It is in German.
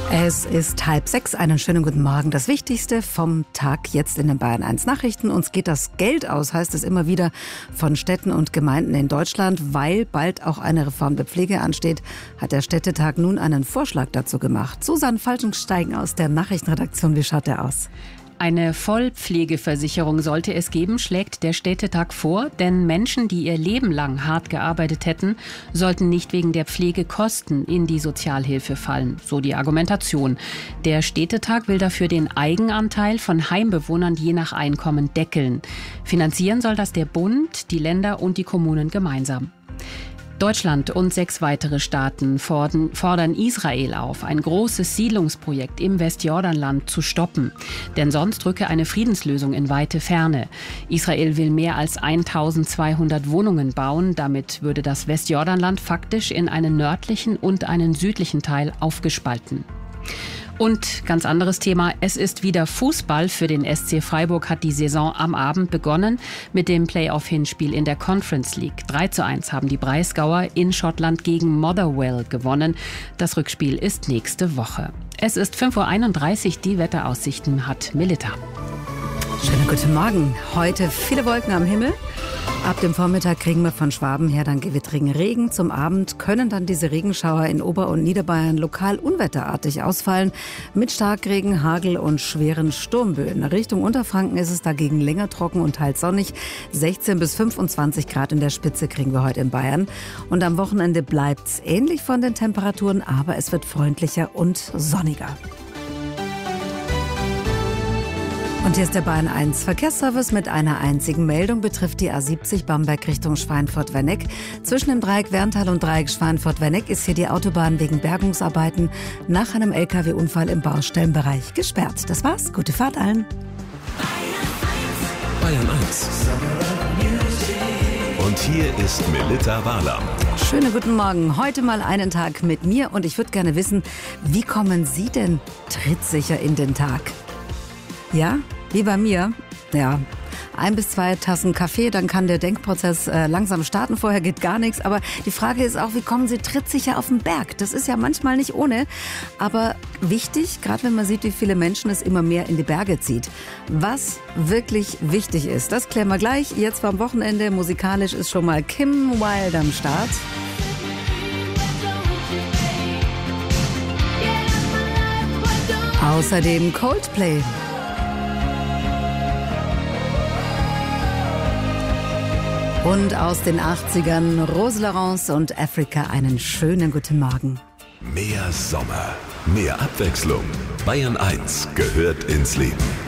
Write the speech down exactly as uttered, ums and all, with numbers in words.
Es ist halb sechs, einen schönen guten Morgen. Das Wichtigste vom Tag jetzt in den Bayern eins Nachrichten. Uns geht das Geld aus, heißt es immer wieder von Städten und Gemeinden in Deutschland. Weil bald auch eine Reform der Pflege ansteht, hat der Städtetag nun einen Vorschlag dazu gemacht. Susanne Falkensteigen aus der Nachrichtenredaktion, wie schaut der aus? Eine Vollpflegeversicherung sollte es geben, schlägt der Städtetag vor, denn Menschen, die ihr Leben lang hart gearbeitet hätten, sollten nicht wegen der Pflegekosten in die Sozialhilfe fallen, so die Argumentation. Der Städtetag will dafür den Eigenanteil von Heimbewohnern je nach Einkommen deckeln. Finanzieren soll das der Bund, die Länder und die Kommunen gemeinsam. Deutschland und sechs weitere Staaten fordern Israel auf, ein großes Siedlungsprojekt im Westjordanland zu stoppen. Denn sonst rücke eine Friedenslösung in weite Ferne. Israel will mehr als eintausendzweihundert Wohnungen bauen. Damit würde das Westjordanland faktisch in einen nördlichen und einen südlichen Teil aufgespalten. Und ganz anderes Thema, es ist wieder Fußball. Für den S C Freiburg hat die Saison am Abend begonnen mit dem Playoff-Hinspiel in der Conference League. drei zu eins haben die Breisgauer in Schottland gegen Motherwell gewonnen. Das Rückspiel ist nächste Woche. Es ist fünf Uhr einunddreißig, die Wetteraussichten hat Melita. Schönen guten Morgen. Heute viele Wolken am Himmel. Ab dem Vormittag kriegen wir von Schwaben her dann gewittrigen Regen. Zum Abend können dann diese Regenschauer in Ober- und Niederbayern lokal unwetterartig ausfallen. Mit Starkregen, Hagel und schweren Sturmböen. Richtung Unterfranken ist es dagegen länger trocken und teils sonnig. sechzehn bis fünfundzwanzig Grad in der Spitze kriegen wir heute in Bayern. Und am Wochenende bleibt's ähnlich von den Temperaturen, aber es wird freundlicher und sonniger. Und hier ist der Bayern eins Verkehrsservice mit einer einzigen Meldung, betrifft die A siebzig Bamberg Richtung Schweinfurt-Werneck. Zwischen dem Dreieck Werntal und Dreieck Schweinfurt-Werneck ist hier die Autobahn wegen Bergungsarbeiten nach einem L K W-Unfall im Baustellenbereich gesperrt. Das war's, gute Fahrt allen. Bayern eins. Und hier ist Melita Wahler. Schönen guten Morgen. Heute mal einen Tag mit mir und ich würde gerne wissen, wie kommen Sie denn trittsicher in den Tag? Ja, wie bei mir. Ja, ein bis zwei Tassen Kaffee, dann kann der Denkprozess äh, langsam starten. Vorher geht gar nichts. Aber die Frage ist auch, wie kommen Sie trittsicher auf den Berg? Das ist ja manchmal nicht ohne. Aber wichtig, gerade wenn man sieht, wie viele Menschen es immer mehr in die Berge zieht. Was wirklich wichtig ist, das klären wir gleich. Jetzt vom Wochenende. Musikalisch ist schon mal Kim Wilde am Start. Außerdem Coldplay. Und aus den achtzigern Rose Laurence und Africa einen schönen guten Morgen. Mehr Sommer, mehr Abwechslung. Bayern eins gehört ins Leben.